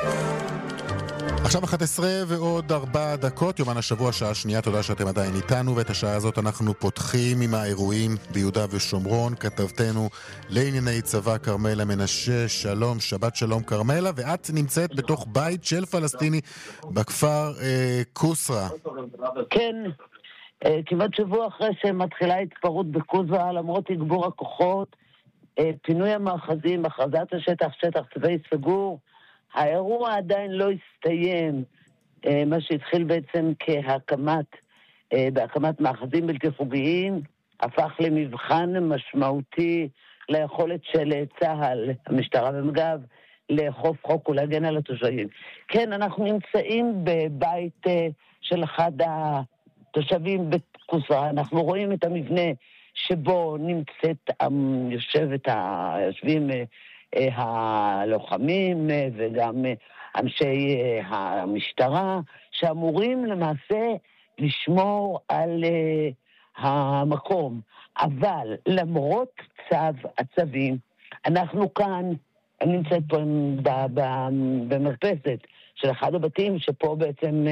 עכשיו 11 ועוד 4 דקות, יומן השבוע, שעה שנייה, תודה שאתם עדיין איתנו, ואת השעה הזאת אנחנו פותחים עם האירועים ביהודה ושומרון. כתבתנו לענייני צבא כרמלה מנשה, שלום, שבת שלום כרמלה, ואת נמצאת בתוך בית של פלסטיני בכפר קוסרה. כן, כמעט שבוע אחרי שמתחילה התפרעות בקוסרה, למרות תגבור הכוחות, פינוי המאחזים, הכרזת השטח, שטח צבאי סגור, האירוע עדיין לא הסתיים, מה שהתחיל בעצם בהקמת מאחזים בלתי חוקיים, הפך למבחן משמעותי ליכולת של צה"ל, המשטרה ומג"ב, לאכוף חוק ולהגן על התושבים. כן, אנחנו נמצאים בבית של אחד התושבים בקוסרה, אנחנו רואים את המבנה שבו יושבים הלוחמים וגם אנשי המשטרה, שאמורים למעשה לשמור על המקום. אבל למרות הצווים, אנחנו כאן, אני נמצאת פה במרפסת של אחד הבתים, שפה בעצם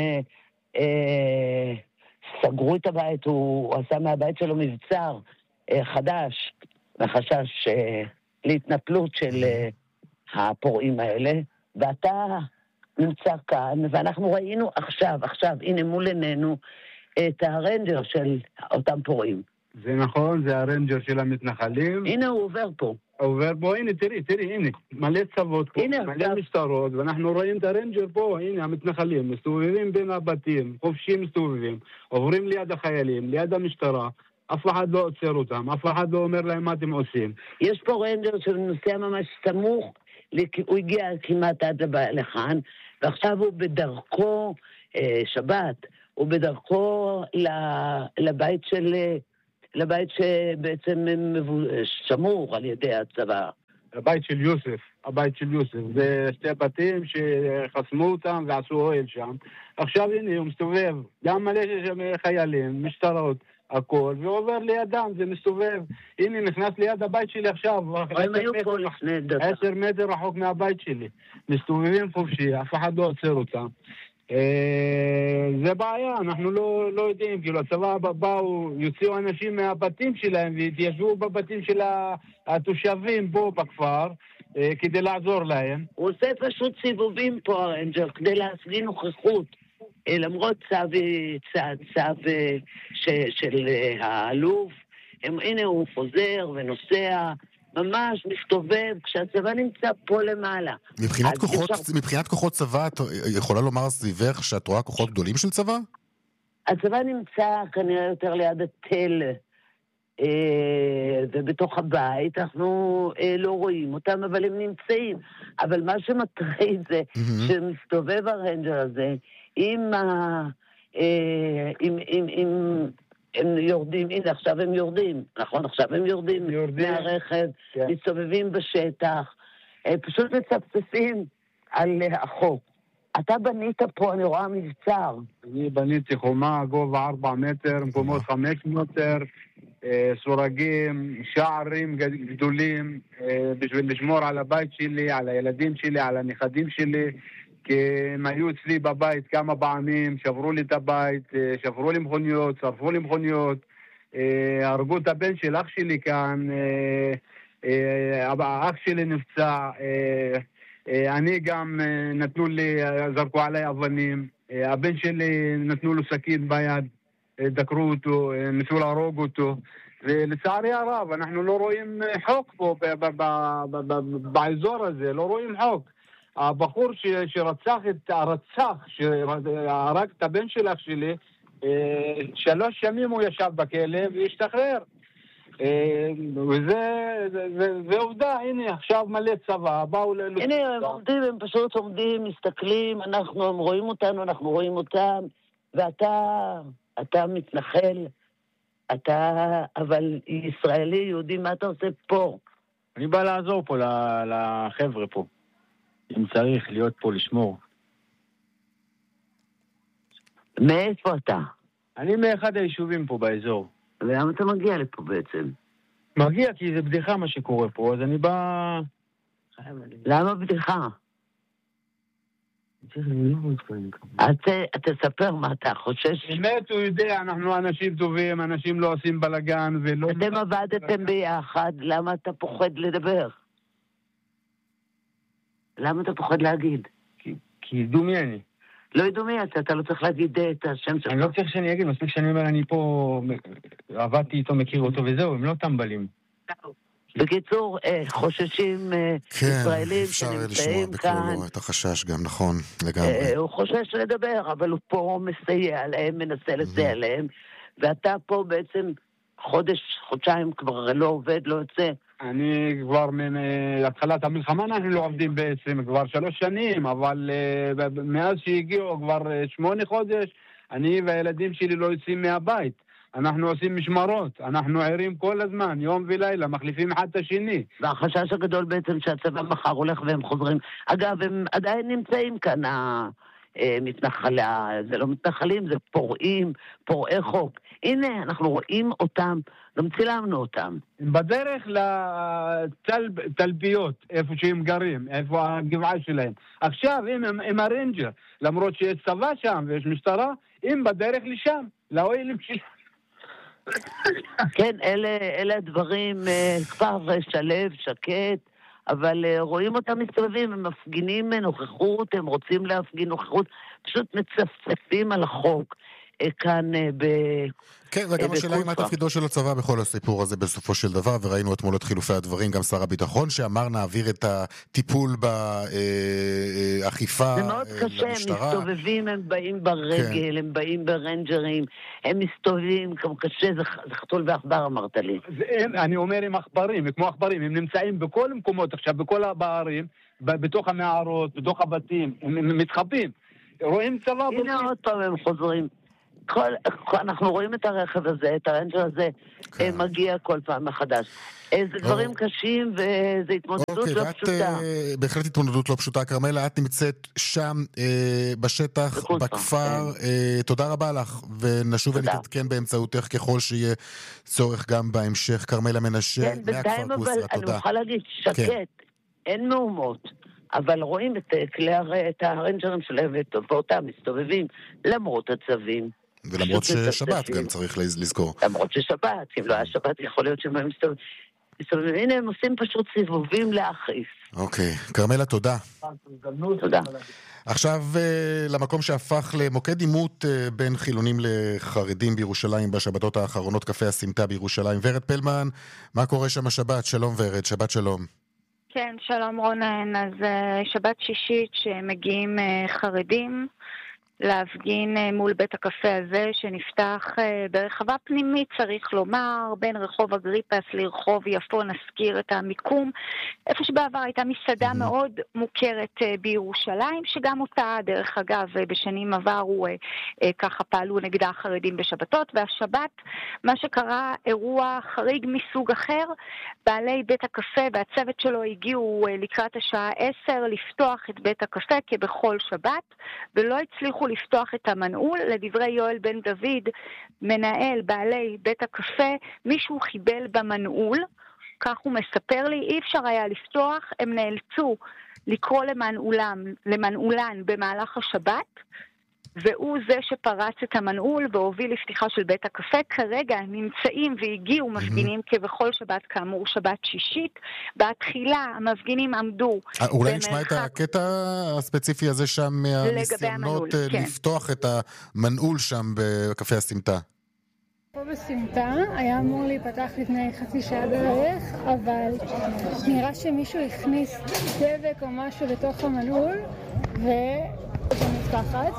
סגרו את הבית, הוא עשה מהבית שלו מבצר חדש, מחשש להתנפלות של הפורעים האלה, ואתה נמצא כאן, ואנחנו ראינו עכשיו, הנה מול עינינו, את הרנג'ר של אותם פורעים. זה נכון, זה הרנג'ר של המתנחלים. הנה הוא עובר פה. הנה, תראי, הנה, מלא צוות פה, מלא משטרות, ואנחנו רואים את הרנג'ר פה, הנה, המתנחלים, מסתובבים בין הבתים, חופשים מסתובבים, עוברים ליד החיילים, ליד המשטרה, אף אחד לא עוצר אותם, אף אחד לא אומר להם מה אתם עושים. יש פה רנג'ר שנוסע ממש סמוך, הוא הגיע כמעט עד לכאן, ועכשיו הוא בדרכו, שבת, הוא בדרכו לבית שבעצם שמור על ידי הצבא. הבית של יוסף, זה שתי בתים שחסמו אותם ועשו אוהל שם. עכשיו הנה הוא מסתובב, גם מלא חיילים, משטרות, הכל, ועובר לידם, זה מסתובב. הנה נכנס ליד הבית שלי עכשיו, 10 מטר רחוק מהבית שלי. מסתובבים חופשי, אף אחד לא עוצר אותם. זה בעיה, אנחנו לא יודעים, כאילו הצבא באו, יוציאו אנשים מהבתים שלהם והתיישבו בבתים של התושבים פה בכפר כדי לעזור להם. הוא עושה פשוט סיבובים פה הרנג'ר כדי להסגין נוכחות, למרות צו של האלוף. הנה הוא חוזר ונוסע, ממש מסתובב, כשהצבא נמצא פה למעלה. מבחינת כוחות צבא, את יכולה לומר סביבך שאת רואה כוחות גדולים של צבא? הצבא נמצא כנראה יותר ליד התל, ובתוך הבית אנחנו לא רואים אותם, אבל הם נמצאים. אבל מה שמטריד זה שמסתובב הרנג'ר הזה, הם יורדים, הנה עכשיו הם יורדים, נכון? עכשיו הם יורדים מהרכב, מסתובבים בשטח, פשוט מצפצפים על החוק. אתה בנית פה, אני רואה מבצר. אני בניתי חומה, גובה 4 מטר, מקומות 5 מטר, סורגים, שערים גדולים, בשביל לשמור על הבית שלי, על הילדים שלי, על הנכדים שלי, כי הם היו אצלי בבית כמה פעמים, שברו לי את הבית, שברו לי מכוניות, שרפו לי מכוניות, הרגו את הבן של אח שלי כאן, אח שלי נפצע, אני גם נתנו לי, זרקו עליי אבנים, הבן שלי נתנו לו סכין ביד, דקרו אותו, ניסו להרוג אותו, ולצערי הרב אנחנו לא רואים חוק פה באזור הזה, לא רואים חוק. הבחור שהרג את הבן של אח שלי, 3 ימים הוא ישב בכלא והשתחרר. וזה עובדה, הנה עכשיו מלא צבא, באו הנה הם פשוט עומדים, מסתכלים, הם רואים אותנו, אנחנו רואים אותם, ואתה מתנחל, אבל ישראלי, יהודי, מה אתה עושה פה? אני בא לעזור פה לחבר'ה פה. אם צריך להיות פה לשמור. מאיפה אתה? אני מאחד היישובים פה באזור. ולמה אתה מגיע לפה בעצם? מגיע כי זה בדיחה מה שקורה פה, אז אני בא... למה בדיחה? תספר מה אתה חושש. באמת הוא יודע, אנחנו אנשים טובים, אנשים לא עושים בלגן ולא... אתם עבדתם ביחד, למה אתה פוחד לדבר? למה אתה פוחד להגיד? כי ידעו מי אני. לא ידעו מי אתה לא צריך להגיד את השם שלך. אני לא צריך שאני אגיד, מספיק שאני אומר, אני פה עבדתי איתו, מכיר אותו וזהו, הם לא טמבלים. בקיצור, חוששים ישראלים שנמצאים כאן. כן, אפשר לשמוע את החשש גם, נכון, לגמרי. הוא חושש לדבר, אבל הוא פה מסייע להם, מנסה לסייע להם, ואתה פה בעצם חודשיים כבר לא עובד, לא יוצא. אני כבר מהתחלת המלחמה אנחנו לא עובדים בעצם, כבר 3 שנים, אבל מאז שהגיעו כבר 8 חודש, אני והילדים שלי לא יוצאים מהבית. אנחנו עושים משמרות, אנחנו ערים כל הזמן, יום ולילה, מחליפים אחד את השני. והחשש הגדול בעצם שהצבא מחר הולך והם חוזרים. אגב, הם עדיין נמצאים כאן, זה לא מתנחלים, זה פורעי חוק. הנה, אנחנו רואים אותם, גם צילמנו אותם. בדרך לתלביות, איפה שהם גרים, איפה הגבעה שלהם. עכשיו, עם הרנג'ר, למרות שיש צבא שם ויש משטרה, הם בדרך לשם, לאוהלים שלהם. כן, אלה הדברים, כבר שלב, שקט, אבל רואים אותם מסתובבים, הם מפגינים נוכחות, הם רוצים להפגין נוכחות, פשוט מצפצפים על החוק כאן כן, וגם השאלה היא מה תפקידו של הצבא בכל הסיפור הזה בסופו של דבר, וראינו אתמול את חילופי הדברים, גם שר הביטחון שאמר נעביר את הטיפול באכיפה למשטרה. זה מאוד קשה, הם מסתובבים, הם באים ברגל, הם באים ברנג'רים, הם מסתובבים, כמו קשה, זה חתול ועכבר אמרת לי. אני אומר עם עכברים, כמו עכברים, הם נמצאים בכל מקומות עכשיו, בכל הבערים, בתוך המערות, בתוך הבתים, הם מתחבאים. רואים צבא. הנה עוד פעם הם חוזרים. אנחנו רואים את הרכב הזה, את הרנג'ר הזה, מגיע כל פעם מחדש. זה דברים קשים וזה התמודדות לא פשוטה. בהחלט התמודדות לא פשוטה. כרמלה, את נמצאת שם בשטח, בכפר. תודה רבה לך, ונשוב ונתעדכן באמצעותך ככל שיהיה צורך גם בהמשך. כרמלה מנשה, מהכפר כוסרה, תודה. אני אוכל להגיד, שקט, אין מהומות. אבל רואים את הרנג'רים שלהם ואותם מסתובבים למרות הצווים. ולמרות ששבת גם צריך לזכור. למרות ששבת, אם לא היה שבת יכול להיות שהם מסתובבים. הנה הם עושים פשוט סיבובים להכעיס. אוקיי, כרמלה תודה. תודה. עכשיו למקום שהפך למוקד עימות בין חילונים לחרדים בירושלים בשבתות האחרונות, קפה הסמטה בירושלים. ורד פלמן, מה קורה שם השבת? שלום ורד, שבת שלום. כן, שלום רונן. אז שבת שישית שמגיעים חרדים להפגין מול בית הקפה הזה שנפתח ברחבה פנימית, צריך לומר, בין רחוב אגריפס לרחוב יפו, נזכיר את המיקום, איפה שבעבר הייתה מסעדה מאוד מוכרת בירושלים, שגם אותה דרך אגב בשנים עברו ככה פעלו נגדה החרדים בשבתות, והשבת מה שקרה אירוע חריג מסוג אחר, בעלי בית הקפה והצוות שלו הגיעו לקראת השעה 10 לפתוח את בית הקפה כבכל שבת, ולא הצליחו לפתוח את המנעול. לדברי יואל בן דוד, מנהל בעלי בית הקפה, מישהו חיבל במנעול, כך הוא מספר לי, אי אפשר היה לפתוח, הם נאלצו לקרוא למנעולן במהלך השבת, והוא זה שפרץ את המנעול והוביל לפתיחה של בית הקפה. כרגע נמצאים והגיעו מפגינים כבכל שבת, כאמור שבת שישית. בהתחילה המפגינים עמדו אולי נשמע את הקטע הספציפי הזה שם מהניסיונות לפתוח את המנעול שם בקפה הסמטה. פה בסמטה היה אמור להיפתח לפני חצי שעה בערך, אבל נראה שמישהו הכניס דבק או משהו לתוך המנעול זה נפתחת.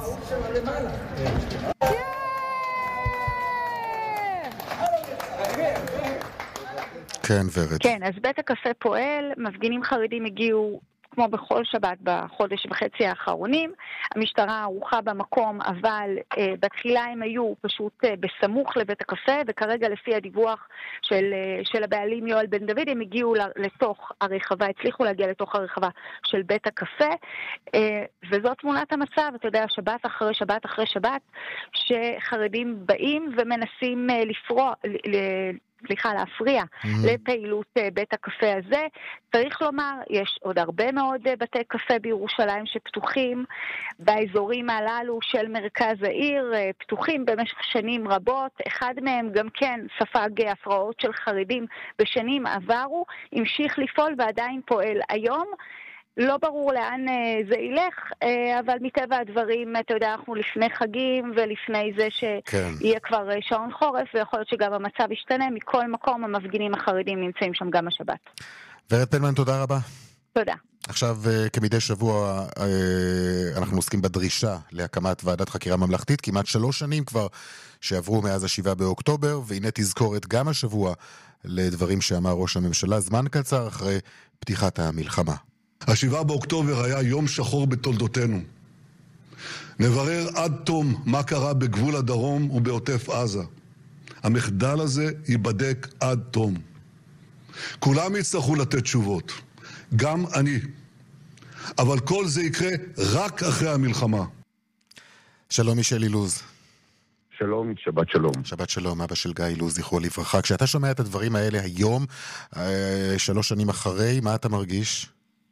כן, ורד. כן, אז בית הקפה פועל, מפגינים חרדים הגיעו כמו בכל שבת בחודש וחצי האחרונים. המשטרה ערוכה במקום, אבל בתחילה הם היו פשוט בסמוך לבית הקפה, וכרגע לפי הדיווח של הבעלים יואל בן דוד, הם הגיעו לתוך הרחבה, הצליחו להגיע לתוך הרחבה של בית הקפה, וזאת תמונת המצב. אתה יודע, שבת אחרי שבת אחרי שבת, שחרדים באים ומנסים להפריע לפעילות בית הקפה הזה. צריך לומר, יש עוד הרבה מאוד בתי קפה בירושלים שפתוחים באזורים הללו של מרכז העיר, פתוחים במשך שנים רבות. אחד מהם גם כן ספג הפרעות של חרדים בשנים עברו, המשיך לפעול ועדיין פועל היום. לא ברור לאן זה ילך, אבל מטבע הדברים, אתה יודע, אנחנו לפני חגים ולפני זה שיהיה כבר שעון חורף, ויכול להיות שגם המצב ישתנה. מכל מקום המפגינים החרדים נמצאים שם גם השבת. ורד פלמן, תודה רבה. תודה. עכשיו, כמדי שבוע, אנחנו עוסקים בדרישה להקמת ועדת חקירה ממלכתית, כמעט 3 שנים כבר שעברו מאז 7 באוקטובר, והנה תזכורת גם השבוע לדברים שאמר ראש הממשלה, זמן קצר אחרי פתיחת המלחמה. 7 באוקטובר היה יום שחור בתולדותינו. נברר עד תום מה קרה בגבול הדרום ובעוטף עזה. המחדל הזה ייבדק עד תום. כולם יצטרכו לתת תשובות, גם אני. אבל כל זה יקרה רק אחרי המלחמה. שלום מישל אילוז. שלום, שבת שלום. שבת שלום, אבא של גיא אילוז, זכרו לברכה. כשאתה שומע את הדברים האלה היום, 3 שנים אחרי, מה אתה מרגיש?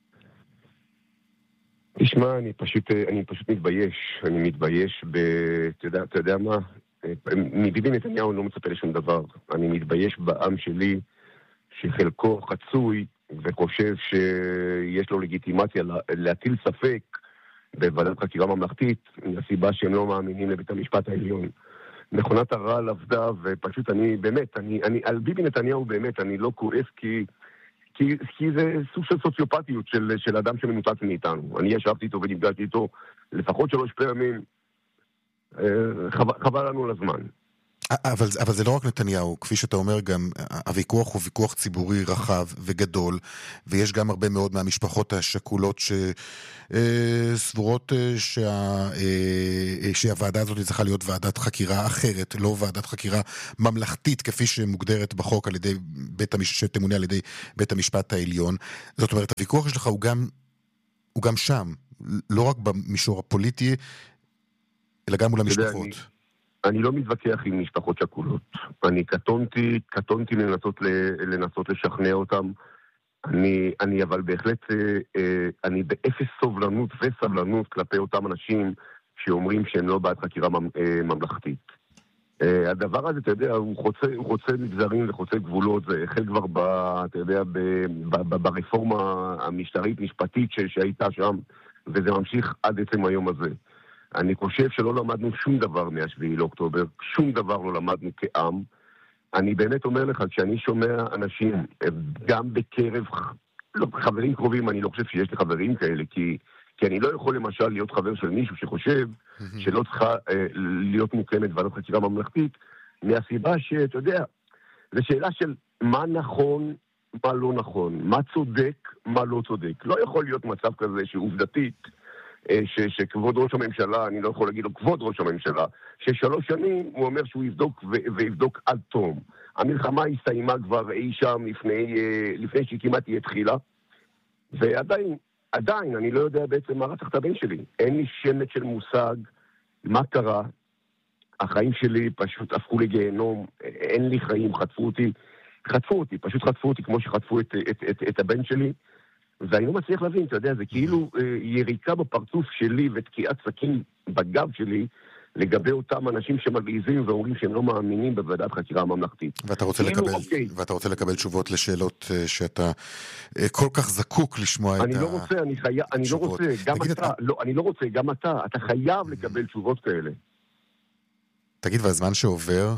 תשמע, אני פשוט מתבייש. אני מתבייש אתה יודע מה? מביבי נתניהו לא מצפה לשום דבר. אני מתבייש בעם שלי, שחלקו חצוי, וחושב שיש לו לגיטימציה להטיל ספק בוועדת חקירה ממלכתית, מהסיבה שהם לא מאמינים לבית המשפט העליון. מכונת הרעל עבדה, ופשוט אני על ביבי נתניהו באמת, אני לא כועס כי זה סוג של סוציופתיות של אדם שמנותק מאיתנו. אני ישבתי איתו ונפגשתי איתו לפחות 3 פעמים. חבל לנו לזמן. אבל זה לא רק נתניהו, כפי שאתה אומר גם, הוויכוח הוא ויכוח ציבורי רחב וגדול, ויש גם הרבה מאוד מהמשפחות השכולות שסבורות שהוועדה הזאת צריכה להיות ועדת חקירה אחרת, לא ועדת חקירה ממלכתית, כפי שמוגדרת בחוק על ידי שתמונה על ידי בית המשפט העליון. זאת אומרת, הוויכוח שלך הוא גם שם, לא רק במישור הפוליטי, אלא גם מול המשפחות. אני לא מתווכח עם משפחות שכולות. אני קטונתי לנסות לשכנע אותם. אבל בהחלט, אני באפס סובלנות וסבלנות כלפי אותם אנשים שאומרים שהם לא בעד חקירה ממלכתית. הדבר הזה, אתה יודע, הוא חוצה מגזרים וחוצה גבולות. זה החל כבר אתה יודע, ברפורמה המשטרית משפטית שהייתה שם, וזה ממשיך עד עצם היום הזה. אני חושב שלא למדנו שום דבר מ7 לאוקטובר, שום דבר לא למדנו כעם. אני באמת אומר לך, כשאני שומע אנשים, גם בקרב חברים קרובים, אני לא חושב שיש לי חברים כאלה, כי אני לא יכול למשל להיות חבר של מישהו שחושב שלא צריכה להיות מוקמת ועדת חקירה ממלכתית, מהסיבה שאתה יודע, זו שאלה של מה נכון, מה לא נכון, מה צודק, מה לא צודק. לא יכול להיות מצב כזה שעובדתית, שכבוד ראש הממשלה, אני לא יכול להגיד לו כבוד ראש הממשלה, ש3 שנים הוא אומר שהוא יבדוק ויבדוק עד תום. המלחמה הסתיימה כבר אי שם לפני שהיא כמעט היא התחילה, ועדיין, אני לא יודע בעצם מה רצח את הבן שלי. אין לי שמץ של מושג מה קרה. החיים שלי פשוט הפכו לגיהנום, אין לי חיים, חטפו אותי כמו שחטפו את הבן שלי. ואני לא מצליח להבין, אתה יודע, זה כאילו יריקה בפרצוף שלי ותקיעת סכין בגב שלי לגבי אותם אנשים שמלעיזים ואומרים שהם לא מאמינים בוועדת חקירה ממלכתית. ואתה רוצה לקבל תשובות לשאלות שאתה כל כך זקוק לשמוע את התשובות. אני לא רוצה, גם אתה חייב לקבל תשובות כאלה. תגיד, והזמן שעובר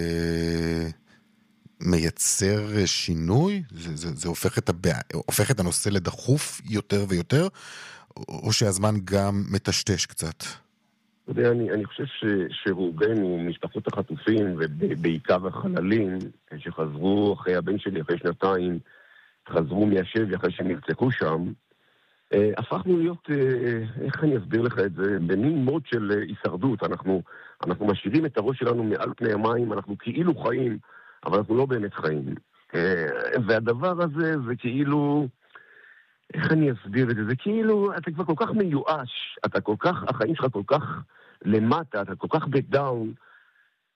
מייצר שינוי? זה הופך את הנושא לדחוף יותר ויותר, או שהזמן גם מטשטש קצת? אתה יודע, אני חושב שרובנו, משפחות החטופים, ובעיקר החללים, שחזרו אחרי הבן שלי, אחרי 2 חזרו מהשבי אחרי שהם נרצחו שם, הפכנו להיות, איך אני אסביר לך את זה, במין מוד של הישרדות. אנחנו משאירים את הראש שלנו מעל פני המים, אנחנו כאילו חיים, אבל אנחנו לא באמת חיים. והדבר הזה זה כאילו, איך אני אסביר את זה? זה כאילו, אתה כבר כל כך מיואש, החיים שלך כל כך למטה, אתה כל כך בדאון,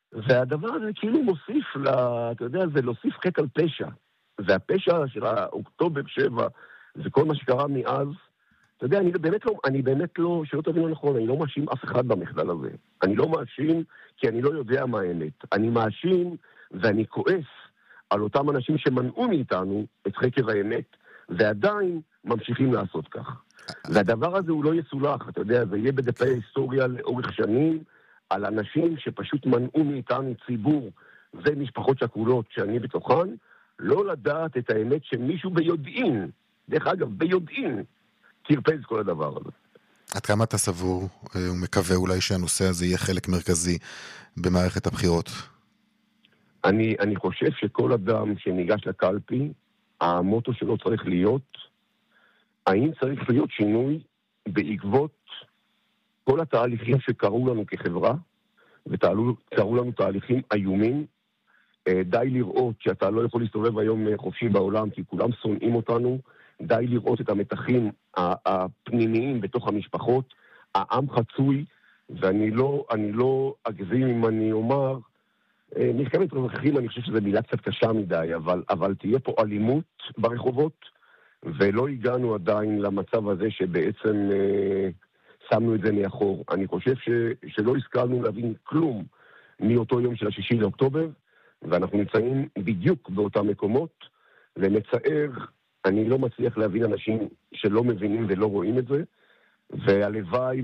והדבר הזה כאילו מוסיף, אתה יודע, זה להוסיף חטא על פשע. והפשע של האוקטובר 7, זה כל מה שקרה מאז. אתה יודע, אני באמת לא, שלא תבינו נכון, אני לא מאשים אף אחד במחדל הזה. אני לא מאשים כי אני לא יודע מה האמת. אני מאשים ואני כועס על אותם אנשים שמנעו מאיתנו את חקר האמת, ועדיין ממשיכים לעשות כך. והדבר הזה הוא לא יסולח, אתה יודע, זה יהיה בדפי ההיסטוריה לאורך שנים, על אנשים שפשוט מנעו מאיתנו ציבור ומשפחות שכולות שאני בתוכן, לא לדעת את האמת שמישהו ביודעין, דרך אגב, ביודעין, תרפז כל הדבר הזה. עד כמה אתה סבור ומקווה אולי שהנושא הזה יהיה חלק מרכזי במערכת הבחירות? אני חושב שכל אדם שניגש לקלפי, המוטו שלו צריך להיות, האם צריך להיות שינוי בעקבות כל התהליכים שקרו לנו כחברה, וקרו לנו תהליכים איומים. די לראות שאתה לא יכול להסתובב היום חופשי בעולם, כי כולם שונאים אותנו. די לראות את המתחים הפנימיים בתוך המשפחות. העם חצוי, ואני לא אגזים אם אני אומר, מלחמת רווחים, אני חושב שזו מילה קצת קשה מדי, אבל תהיה פה אלימות ברחובות, ולא הגענו עדיין למצב הזה שבעצם שמנו את זה מאחור. אני חושב שלא השכלנו להבין כלום מאותו יום של ה6 לאוקטובר, ואנחנו נמצאים בדיוק באותם מקומות, ומצער, אני לא מצליח להבין אנשים שלא מבינים ולא רואים את זה, והלוואי,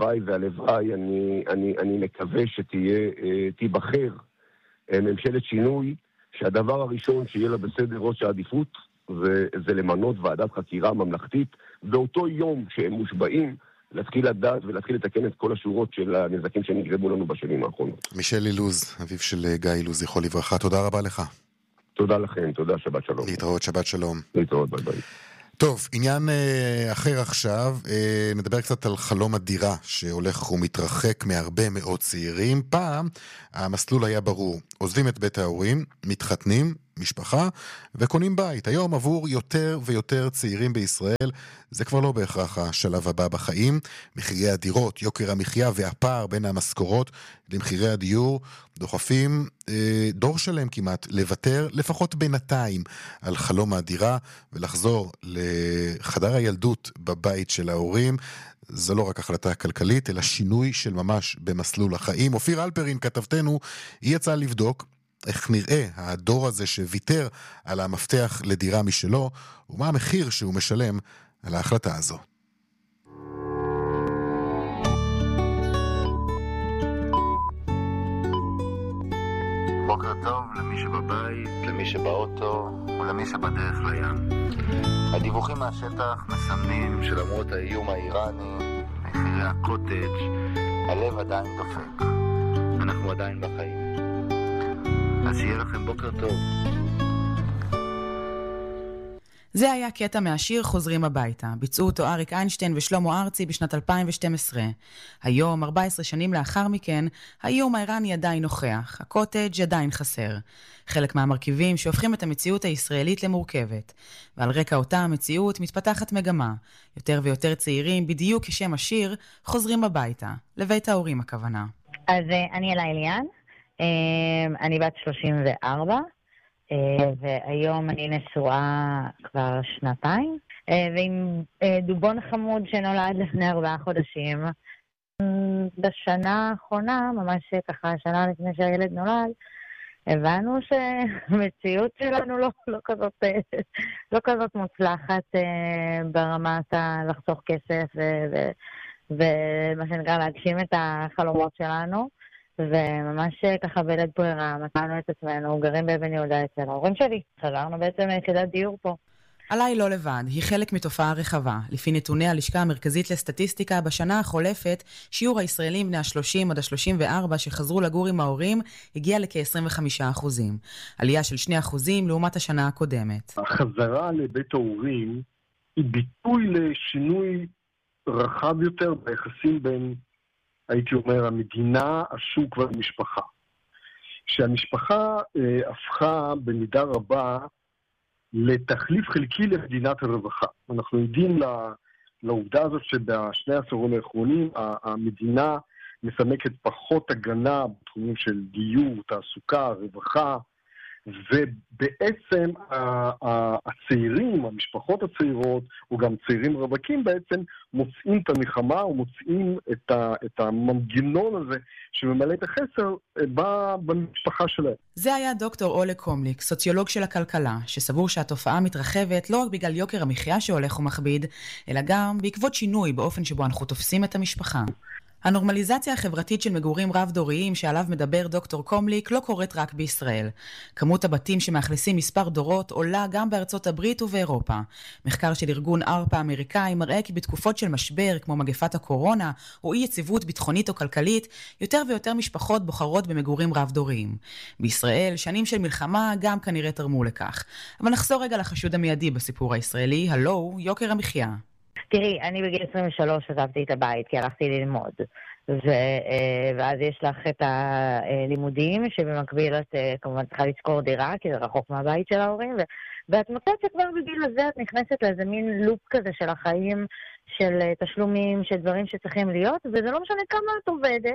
אני מקווה שתיבחר ממשלת שינוי, שהדבר הראשון שיהיה לה בסדר ראש העדיפות, זה למנות ועדת חקירה ממלכתית, באותו יום שהם מושבעים, להתחיל לדעת ולהתחיל לתקן את כל השורות של הנזקים שנגרמו לנו בשנים האחרונות. מישל אילוז, אביו של גיא אילוז, זכרו לברכה, תודה רבה לך. תודה לכם, תודה, שבת שלום. להתראות, שבת שלום. להתראות, ביי ביי. טוב, עניין אחר עכשיו, נדבר קצת על חלום הדירה שהולך ומתרחק מהרבה מאוד צעירים. פעם המסלול היה ברור, עוזבים את בית ההורים, מתחתנים, משפחה, וקונים בית. היום עבור יותר ויותר צעירים בישראל, זה כבר לא בהכרח השלב הבא בחיים. מחירי הדירות, יוקר המחיה והפער בין המשכורות למחירי הדיור, דוחפים דור שלם כמעט לוותר, לפחות בינתיים, על חלום הדירה, ולחזור לחדר הילדות בבית של ההורים. זו לא רק החלטה כלכלית, אלא שינוי של ממש במסלול החיים. אופיר אלפרין, כתבתנו, היא יצאה לבדוק איך נראה הדור הזה שוויתר על המפתח לדירה משלו, ומה המחיר שהוא משלם על ההחלטה הזו. בוקר טוב למי שבבית, למי שבאוטו ולמי שבדרך לים. הדיווחים מהשטח מסמנים שלמרות האיום האיראני, מחירי הקוטג', הלב עדיין דופק. אנחנו עדיין בחיים. אז שיהיה לכם בוקר טוב. זה היה קטע מהשיר חוזרים הביתה. ביצעו אותו אריק איינשטיין ושלמה ארצי בשנת 2012. היום, 14 שנים לאחר מכן, האיום האיראני עדיין נוכח. הקוטג' עדיין חסר. חלק מהמרכיבים שהופכים את המציאות הישראלית למורכבת. ועל רקע אותה המציאות מתפתחת מגמה. יותר ויותר צעירים, בדיוק כשם השיר, חוזרים הביתה. לבית ההורים הכוונה. אז אני אלה אליאן. אני בת 34. והיום אני נשואה כבר 2 ועם דובון חמוד שנולד לפני 4 חודשים. בשנה האחרונה, ממש ככה שנה לפני שהילד נולד, הבנו שהמציאות שלנו לא כזאת מוצלחת ברמת לחסוך כסף ומה שנקרא להגשים את החלומות שלנו. וממש ככה בלד ברירה, מצאנו את עצמנו, גרים באבן יהודה אצל ההורים שלי. חזרנו בעצם יחידת דיור פה. עליי לא לבד, היא חלק מתופעה רחבה. לפי נתוני הלשכה המרכזית לסטטיסטיקה, בשנה החולפת, שיעור הישראלים בני ה-30 עד ה-34 שחזרו לגור עם ההורים, הגיע לכ-25%. עלייה של 2% לעומת השנה הקודמת. החזרה לבית ההורים היא ביטוי לשינוי רחב יותר ביחסים בין, הייתי אומר, המדינה, השוק והמשפחה. שהמשפחה הפכה במידה רבה לתחליף חלקי למדינת הרווחה. אנחנו יודעים לעובדה הזאת שבשני העשורים האחרונים המדינה מסמקת פחות הגנה בתחומים של דיור, תעסוקה, רווחה, ובעצם הצעירים, המשפחות הצעירות, או גם צעירים רווקים בעצם, מוצאים את המלחמה, או מוצאים את המנגנון הזה שממלא את החסר במשפחה שלהם. זה היה דוקטור אולה קומליק, סוציולוג של הכלכלה, שסבור שהתופעה מתרחבת לא רק בגלל יוקר המחיה שהולך ומכביד, אלא גם בעקבות שינוי באופן שבו אנחנו תופסים את המשפחה. הנורמליזציה החברתית של מגורים רב-דוריים שעליו מדבר דוקטור קומליק לא קורית רק בישראל. כמות הבתים שמאכלסים מספר דורות עולה גם בארצות הברית ובאירופה. מחקר של ארגון ארפה האמריקאי מראה כי בתקופות של משבר כמו מגפת הקורונה או אי יציבות ביטחונית או כלכלית, יותר ויותר משפחות בוחרות במגורים רב-דוריים. בישראל שנים של מלחמה גם כנראה תרמו לכך. אבל נחזור רגע לחשוד המיידי בסיפור הישראלי, הלו, יוקר המחיה. תראי, אני בגיל 23 עזבתי את הבית כי הלכתי ללמוד, ואז יש לך את הלימודים שבמקביל את כמובן צריכה לזכור דירה כי זה רחוק מהבית של ההורים, ואת מוצאת שכבר בגיל הזה את נכנסת לאיזה מין לופ כזה של החיים, של תשלומים, של דברים שצריכים להיות, וזה לא משנה כמה את עובדת,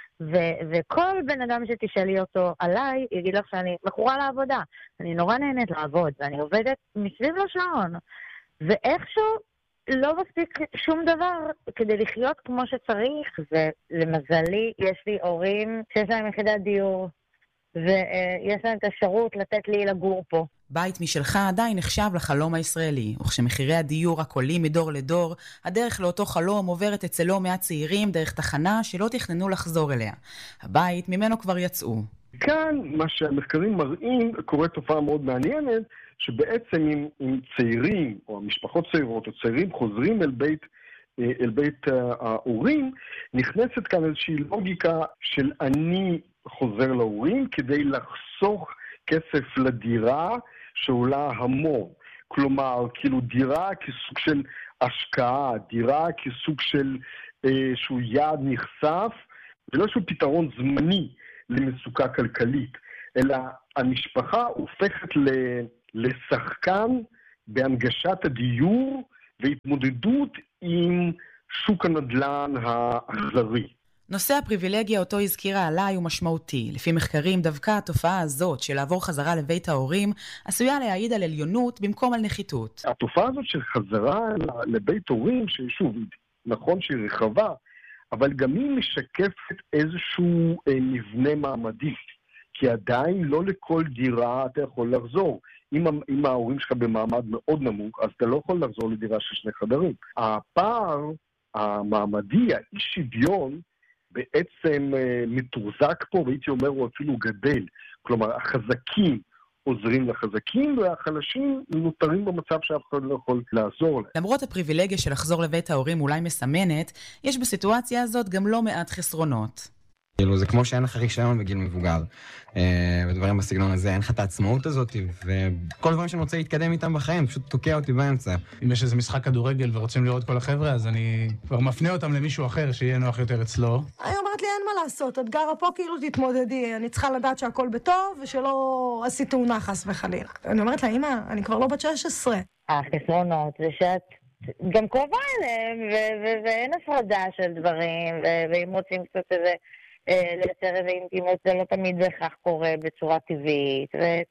וכל בן אדם שתשאלי אותו עליי יגיד לך שאני מכורה לעבודה, אני נורא נהנית לעבוד ואני עובדת מסביב לשעון, ואיכשהו לא מספיק שום דבר כדי לחיות כמו שצריך, ולמזלי יש לי הורים שיש להם יחידת דיור, ויש להם את האפשרות לתת לי לגור פה. בית משלך עדיין נחשב לחלום הישראלי, וכשמחירי הדיור רק עולים מדור לדור, הדרך לאותו חלום עוברת אצל לא מעט צעירים דרך תחנה שלא תכננו לחזור אליה. הבית ממנו כבר יצאו. כאן מה שהמחקרים מראים קורה תופעה מאוד מעניינת, שבעצם אם צעירים או המשפחות צעירות או צעירים חוזרים אל בית ההורים, נכנסת כאן איזושהי לוגיקה של אני חוזר להורים כדי לחסוך כסף לדירה שעולה המון. כלומר, כאילו דירה כסוג של השקעה, דירה כסוג של שהוא יעד נחשף, ולא איזשהו פתרון זמני למצוקה כלכלית, אלא המשפחה הופכת לשחקן בהנגשת הדיור והתמודדות עם שוק הנדל"ן האכזרי. נושא הפריבילגיה אותו הזכירה עליי הוא משמעותי. לפי מחקרים דווקא התופעה הזאת של לעבור חזרה לבית ההורים עשויה להעיד על עליונות במקום על נחיתות. התופעה הזאת של חזרה לבית הורים, ששוב, נכון שהיא רחבה, אבל גם היא משקפת איזשהו מבנה מעמדי, כי עדיין לא לכל דירה אתה יכול לחזור. אם ההורים שלך במעמד מאוד נמוך, אז אתה לא יכול לחזור לדירה של 2 חדרים. הפער המעמדי, האי שוויון, בעצם מתורזק פה, והייתי אומר, הוא אפילו גדל. כלומר, החזקים עוזרים לחזקים, והחלשים נותרים במצב שאף אחד לא יכול לעזור להם. למרות הפריבילגיה של לחזור לבית ההורים אולי מסמנת, יש בסיטואציה הזאת גם לא מעט חסרונות. כאילו, זה כמו שאין לך רישיון בגיל מבוגר, ודברים בסגנון הזה, אין לך את העצמאות הזאת, וכל דברים שאני רוצה להתקדם איתם בחיים, פשוט תוקע אותי באמצע. אם יש איזה משחק כדורגל ורוצים לראות כל החבר'ה, אז אני כבר מפנה אותם למישהו אחר שיהיה נוח יותר אצלו. אני אומרת לי, אין מה לעשות, את גרה פה כאילו תתמודדי, אני צריכה לדעת שהכל בטוב, ושלא עשית תאונה חס וחלילה. אני אומרת לה, אמא, אני כבר לא בת 16. החסרונות זה שאת גם קרובה אליהם, ואין הפרדה של דברים, ואם רוצים קצת איזה לייצר איזה אינטימות, זה לא תמיד בהכרח קורה בצורה טבעית,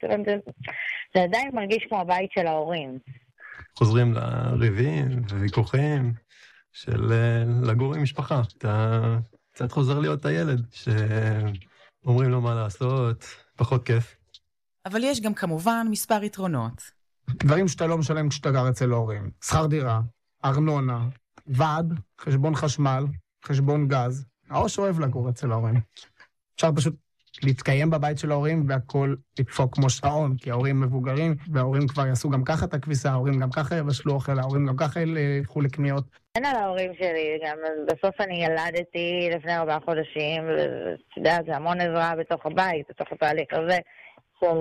זה עדיין מרגיש כמו הבית של ההורים. חוזרים לריבים וויכוחים של לגור עם משפחה. אתה קצת חוזר להיות הילד, שאומרים לו מה לעשות, פחות כיף. אבל יש גם כמובן מספר יתרונות. דברים שאתה לא משלם כשאתה גר אצל ההורים. שכר דירה, ארנונה, ועד, חשבון חשמל, חשבון גז. העוש אוהב לגור אצל ההורים. אפשר פשוט להתקיים בבית של ההורים והכל לדפוק כמו שעון, כי ההורים מבוגרים, וההורים כבר יעשו גם ככה את הכביסה, ההורים גם ככה יבשלו אוכל, ההורים גם ככה ילכו לקניות. אין על ההורים שלי, גם בסוף אני ילדתי לפני 4 חודשים, ואתה יודע, זה המון עזרה בתוך הבית, בתוך התהליך הזה, של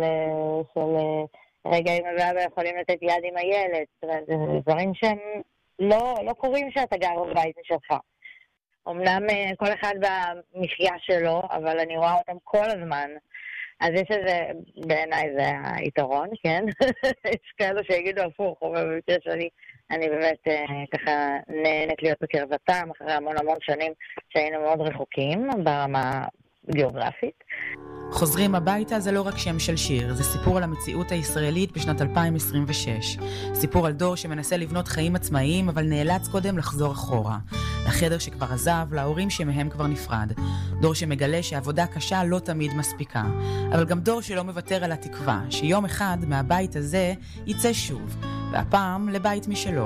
רגע עם אבא יכולים לתת יד עם הילד, זה דברים שהם לא קורים שאתה גר בבית שלך. אמנם כל אחד במחיה שלו, אבל אני רואה אותם כל הזמן. אז יש איזה, בעיניי זה היתרון, כן? יש כאלו שיגידו הפוך, אבל במקרה שלי אני באמת ככה נהנית להיות בקרבתם, אחרי המון שנים שהיינו מאוד רחוקים ברמה גיאוגרפית. חוזרים הביתה זה לא רק שם של שיר, זה סיפור על המציאות הישראלית בשנת 2026. סיפור על דור שמנסה לבנות חיים עצמאיים, אבל נאלץ קודם לחזור אחורה. לחדר שכבר עזב, להורים שמהם כבר נפרד. דור שמגלה שעבודה קשה לא תמיד מספיקה. אבל גם דור שלא מוותר על התקווה, שיום אחד מהבית הזה יצא שוב, והפעם לבית משלו.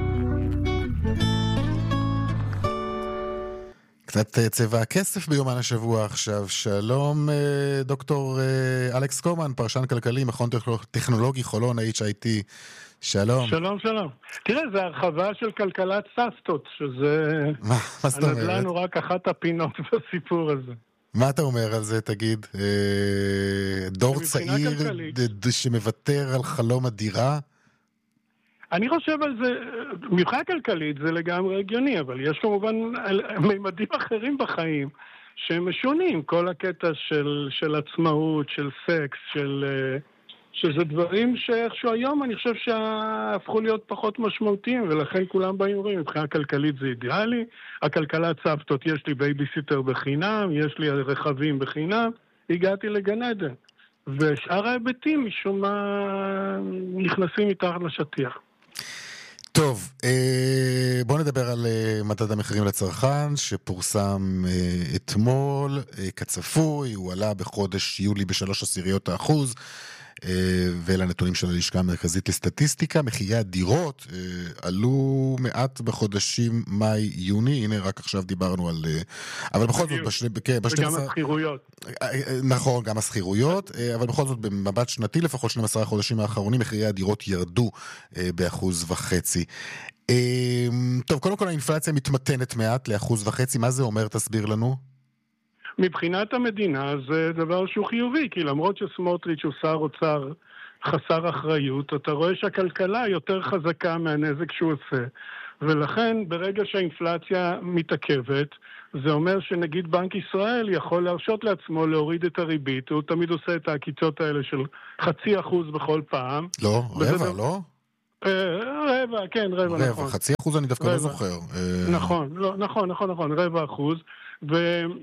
קצת צבע הכסף ביומן השבוע עכשיו. שלום דוקטור אלכס קומן, פרשן כלכלי, מכון טכנולוגי חולון HIT. שלום. שלום, שלום. תראה, זה הרחבה של כלכלת סבתות, שזה... מה זאת אומרת? הנדל"ן הוא רק אחת הפינות בסיפור הזה. מה אתה אומר על זה, תגיד? דור צעיר שמוותר על חלום הדירה? אני חושב על זה, מבחינה כלכלית זה לגמרי הגיוני, אבל יש כמובן מימדים אחרים בחיים שהם משונים. כל הקטע של עצמאות, של סקס, שזה דברים שאיכשהו היום אני חושב שהפכו להיות פחות משמעותיים, ולכן כולם באים אומרים, מבחינה כלכלית זה אידיאלי, הכלכלת סבתות, יש לי בייביסיטר בחינם, יש לי רכבים בחינם, הגעתי לגן עדן. ושאר ההיבטים משום מה נכנסים מתחת לשטיח. טוב, בואו נדבר על מדד המחירים לצרכן שפורסם אתמול, כצפוי, הוא עלה בחודש יולי ב3.1%, ואלה הנתונים של הלשכה המרכזית לסטטיסטיקה. מחירי הדירות עלו מעט בחודשים מאי-יוני, הנה רק עכשיו דיברנו על... אבל בכל זאת... וגם הסחירויות. נכון, גם הסחירויות, אבל בכל זאת במבט שנתי, לפחות 12 החודשים האחרונים, מחירי הדירות ירדו ב1.5%. טוב, קודם כל האינפלציה מתמתנת מעט ל1.5%, מה זה אומר? תסביר לנו. מבחינת המדינה זה דבר שהוא חיובי, כי למרות שסמוטריץ' הוא שר אוצר חסר אחריות, אתה רואה שהכלכלה יותר חזקה מהנזק שהוא עושה. ולכן ברגע שהאינפלציה מתעכבת, זה אומר שנגיד בנק ישראל יכול להרשות לעצמו להוריד את הריבית, הוא תמיד עושה את העקיצות האלה של 0.5% בכל פעם. לא, רבע, לא? רבע, כן, רבע, נכון. 0.5% אני דווקא לא זוכר. נכון, נכון, 0.25%.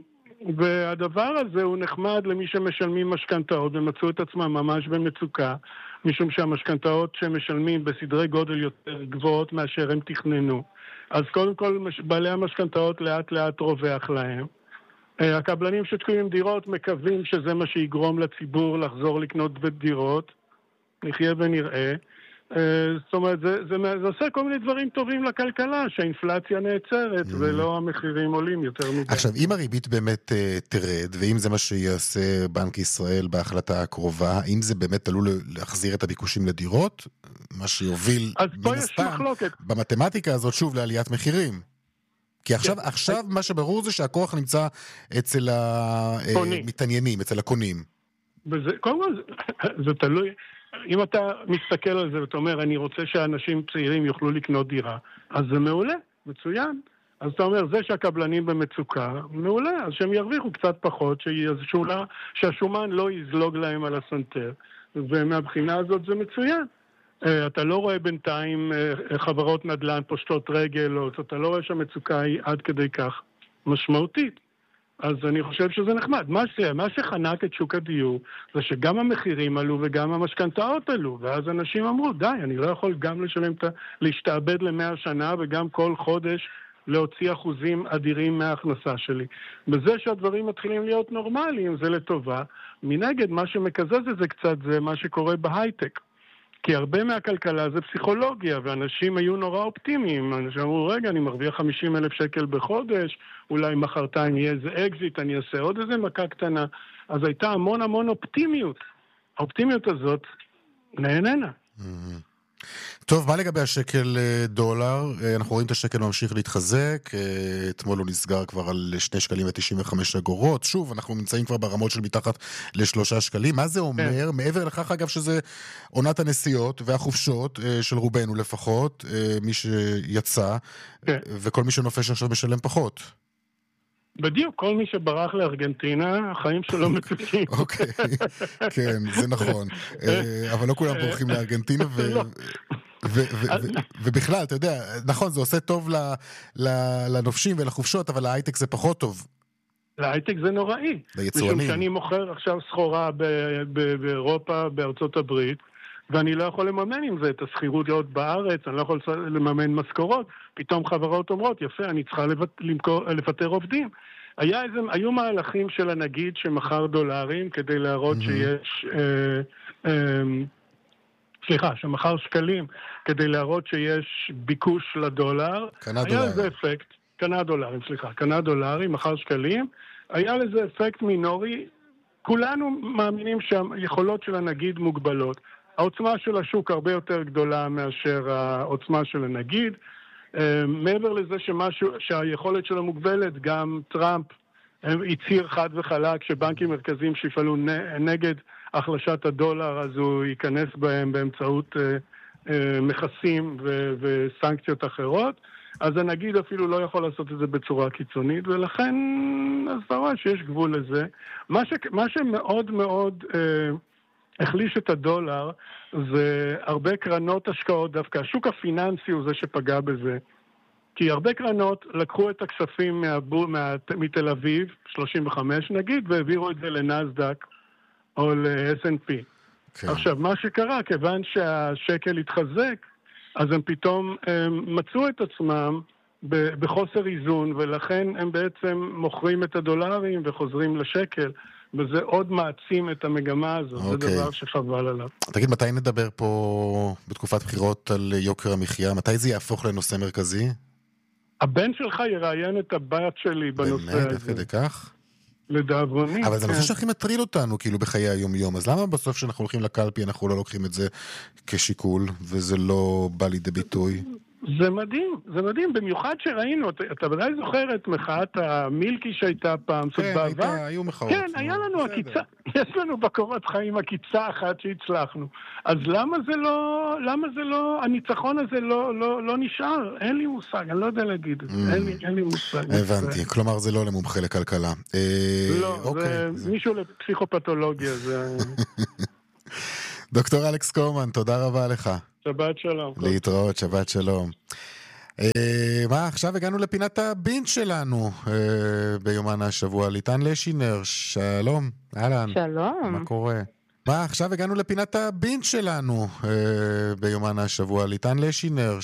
והדבר הזה הוא נחמד למי שמשלמים משכנתאות ומצאו את עצמם ממש במצוקה, משום שהמשכנתאות שמשלמים בסדרי גודל יותר גבוהות מאשר הם תכננו. אז קודם כל בעלי המשכנתאות לאט לאט רווח להם. הקבלנים שתקועים עם דירות מקווים שזה מה שיגרום לציבור לחזור לקנות בדירות. נחיה ונראה. זאת אומרת, זה עושה כל מיני דברים טובים לכלכלה, שהאינפלציה נעצרת ולא המחירים עולים יותר מדי. עכשיו, אם הריבית באמת תרד, ואם זה מה שיעשה בנק ישראל בהחלטה הקרובה, האם זה באמת עלול להחזיר את הביקושים לדירות? מה שיוביל מן הסתם במתמטיקה הזאת שוב לעליית מחירים. כי עכשיו מה שברור זה שהכוח נמצא אצל המתעניינים, אצל הקונים. קודם כל, זה תלוי... אם אתה מסתכל על זה ואתה אומר, אני רוצה שאנשים צעירים יוכלו לקנות דירה, אז זה מעולה, מצוין. אז אתה אומר, זה שהקבלנים במצוקה, מעולה, אז שהם ירוויחו קצת פחות, שהשומן לא יזלוג להם על הסנטר, ומהבחינה הזאת זה מצוין. אתה לא רואה בינתיים חברות נדל"ן פושטות רגל, או אתה לא רואה שהמצוקה היא עד כדי כך משמעותית. אז אני חושב שזה נחמד. מה שחנק את שוק הדיור זה שגם המחירים עלו וגם המשכנתאות עלו, ואז אנשים אמרו, די, אני לא יכול גם להשתעבד ל100 שנה וגם כל חודש להוציא אחוזים אדירים מההכנסה שלי. בזה שהדברים מתחילים להיות נורמליים, זה לטובה. מנגד, מה שמקזז את זה קצת זה מה שקורה בהייטק. כי הרבה מהכלכלה זה פסיכולוגיה, ואנשים היו נורא אופטימיים. אנשים אמרו, רגע, אני מרוויח 50,000 שקל בחודש, אולי מחרתיים יהיה איזה אקזיט, אני אעשה עוד איזה מכה קטנה. אז הייתה המון אופטימיות. האופטימיות הזאת נהננה. טוב, מה לגבי השקל דולר? אנחנו רואים את השקל ממשיך להתחזק, אתמול הוא נסגר כבר על 2.95 שקלים. שוב, אנחנו נמצאים כבר ברמות של מתחת ל3 שקלים. מה זה אומר? מעבר לכך, אגב, שזה עונת הנסיעות והחופשות של רובנו לפחות, מי שיצא, וכל מי שנופש עכשיו משלם פחות. בדיוק, כל מי שברח לארגנטינה, החיים שלו מתוקים. אוקיי, כן, זה נכון. אבל לא כולם בורחים לארגנטינה, ובכלל, אתה יודע, נכון, זה עושה טוב לנופשים ולחופשות, אבל להייטק זה פחות טוב. להייטק זה נוראי. ליצואנים. משום שאני מוכר עכשיו סחורה באירופה, בארצות הברית, ואני לא יכול לממן עם זה את הסחירות להיות בארץ, אני לא יכול לממן משכורות, פתאום חברות אומרות, יפה, אני צריכה לפטר עובדים. היו מהלכים של הנגיד שמכר דולרים כדי להראות שיש, שמכר שקלים כדי להראות שיש ביקוש לדולר. היה לזה אפקט, קנה דולרים, מכר שקלים, היה לזה אפקט מינורי. כולנו מאמינים שהיכולות של הנגיד מוגבלות. העוצמה של השוק הרבה יותר גדולה מאשר העוצמה של הנגיד. מעבר לזה שהיכולת שלו מוגבלת, גם טראמפ הצהיר חד וחלק שבנקים מרכזיים שיפעלו נגד החלשת הדולר, אז הוא ייכנס בהם באמצעות מכסים וסנקציות אחרות. אז הנגיד אפילו לא יכול לעשות את זה בצורה קיצונית, ולכן אז אתה רואה שיש גבול לזה. מה שמאוד מאוד החליש את הדולר זה הרבה קרנות השקעות, דווקא השוק הפיננסי הוא זה שפגע בזה. כי הרבה קרנות לקחו את הכספים מתל אביב, 35 נגיד, והעבירו את זה לנסדק או ל-S&P. כן. עכשיו, מה שקרה, כיוון שהשקל התחזק, אז הם פתאום מצאו את עצמם בחוסר איזון, ולכן הם בעצם מוכרים את הדולרים וחוזרים לשקל, וזה עוד מעצים את המגמה הזו. זה דבר שחבל עליו. תגיד, מתי נדבר פה בתקופת בחירות על יוקר המחיה? מתי זה יהפוך לנושא מרכזי? הבן שלך יראיין את הבת שלי בנושא הזה. באמת, עד כדי כך? לדאבוני. אבל זה נושא שהכי מטריד אותנו, כאילו, בחיי היום-יום. אז למה בסוף שאנחנו הולכים לקלפי, אנחנו לא לוקחים את זה כשיקול, וזה לא בא לידי ביטוי? זה מדהים, במיוחד שראינו, אתה ודאי זוכר את מחאת המילקי שהייתה פעם, כן, היו מחאות. כן, היה לנו עקיצה, יש לנו בקורות חיים עקיצה אחת שהצלחנו. אז למה זה לא, הניצחון הזה לא נשאר? אין לי מושג, אני לא יודע להגיד את זה, אין לי מושג. הבנתי, כלומר זה לא למומחה לכלכלה. לא, זה מישהו לפסיכופתולוגיה. דוקטור אלכס קורמן, תודה רבה לך. שבת שלום. להתראות, שבת שלום. מה, עכשיו הגענו לפינת הבינג' שלנו ביומן השבוע. ליטן לשינר, שלום. אהלן. שלום. מה קורה? מה, עכשיו הגענו לפינת הבינג' שלנו ביומן השבוע. ליטן לשינר,